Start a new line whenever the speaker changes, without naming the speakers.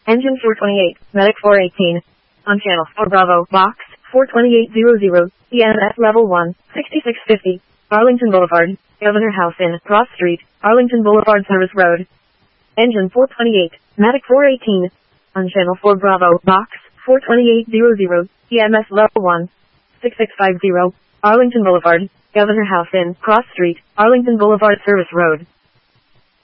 Engine 428, Medic 418. On channel 4 Bravo, box 42800, EMS level 1, 6650, Arlington Boulevard, Governor House Inn, Cross Street, Arlington Boulevard Service Road. Engine 428, Medic 418. On channel 4 Bravo, box 42800, EMS level 1, 6650, Arlington Boulevard, Governor House Inn, Cross Street, Arlington Boulevard Service Road.